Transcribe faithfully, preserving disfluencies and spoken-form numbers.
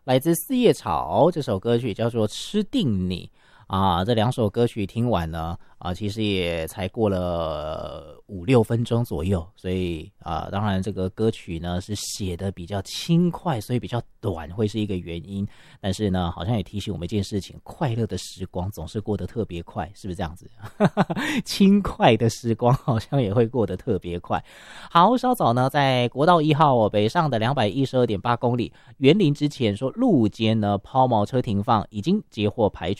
来自四叶草这首歌曲叫做《吃定你》啊。这两首歌曲听完呢啊，其实也才过了五六分钟左右，所以啊，当然这个歌曲呢是写的比较轻快，所以比较短会是一个原因。但是呢，好像也提醒我们一件事情：快乐的时光总是过得特别快，是不是这样子？轻快的时光好像也会过得特别快。好，稍早呢，在国道一号、哦、北上的两百一十二点八公里园林之前说路肩呢抛锚车停放，已经截获排除。